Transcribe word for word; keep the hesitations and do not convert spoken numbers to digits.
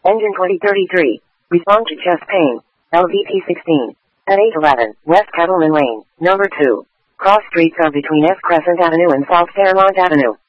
Engine twenty thirty-three. Respond to chest pain. L V P sixteen. At eight eleven, West Kettleman Lane, number two. Cross streets are between S Crescent Avenue and South Fairmont Avenue.